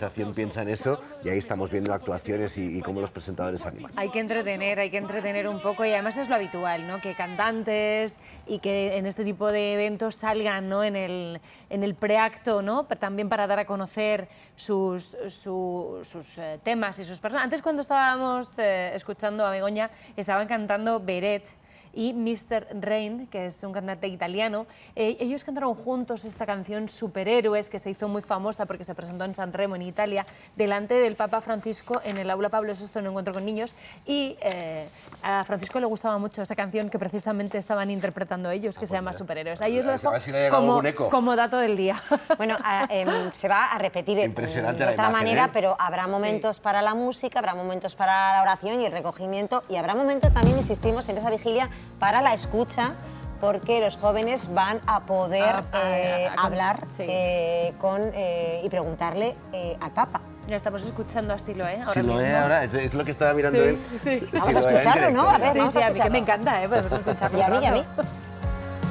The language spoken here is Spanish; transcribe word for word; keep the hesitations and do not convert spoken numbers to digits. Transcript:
organización piensa en eso y ahí estamos viendo actuaciones y, y cómo los presentadores animan. Hay que entretener, hay que entretener un poco y además es lo habitual, ¿no? Que cantantes y que en este tipo de eventos salgan, ¿no? en, el, en el preacto, ¿no? También para dar a conocer sus, su, sus eh, temas y sus personas. Antes cuando estábamos eh, escuchando a Begoña estaban cantando Beret y mister Rain, que es un cantante italiano. Eh, ellos cantaron juntos esta canción Superhéroes, que se hizo muy famosa porque se presentó en San Remo, en Italia, delante del Papa Francisco en el aula Pablo sexto en un encuentro con niños. Y eh, a Francisco le gustaba mucho esa canción que precisamente estaban interpretando ellos, que ah, se llama mira. Superhéroes. Ahí os lo dejo si como, como dato del día. Bueno, a, eh, se va a repetir de otra imagen, manera, ¿eh? Pero habrá momentos sí. para la música, habrá momentos para la oración y el recogimiento, y habrá momentos también, insistimos, en esa vigilia para la escucha, porque los jóvenes van a poder ah, eh, ah, hablar sí. eh, con, eh, y preguntarle eh, al Papa. Ya estamos escuchando a Siloé ahora Siloé mismo. ahora, es, es lo que estaba mirando sí, él. Sí. Vamos a escucharlo, ¿no? A ver, sí, vamos sí, a a mí que me encanta, ¿eh? Podemos escucharlo. Y a mí, y a mí.